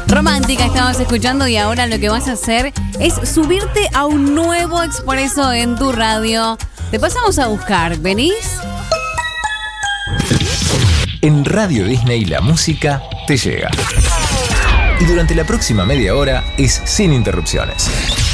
Romántica estabas escuchando y ahora lo que vas a hacer es subirte a un nuevo expreso en tu radio. Te pasamos a buscar, ¿venís? En Radio Disney la música te llega. Y durante la próxima media hora es sin interrupciones.